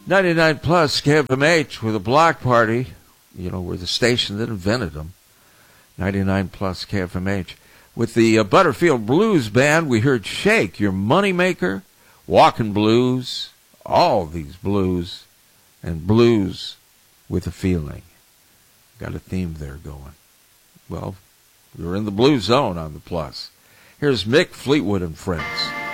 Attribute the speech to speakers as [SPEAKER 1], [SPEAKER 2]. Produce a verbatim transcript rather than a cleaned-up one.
[SPEAKER 1] ninety-nine plus K F M H with a block party. You know, we're the station that invented them. ninety-nine plus K F M H. With the uh, Butterfield Blues Band, we heard Shake, Your Moneymaker, Walkin' Blues, all these blues, and blues with a feeling. Got a theme there going. Well, we're in the blue zone on the plus. Here's Mick Fleetwood and Friends.